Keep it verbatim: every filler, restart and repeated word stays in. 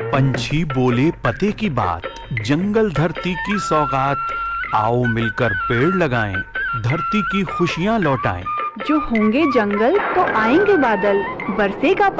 पंछी बोले पते की बात, जंगल धरती की सौगात। आओ मिलकर पेड़ लगाएं, धरती की खुशियां लौटाएं। जो होंगे जंगल तो आएंगे बादल, बरसेगा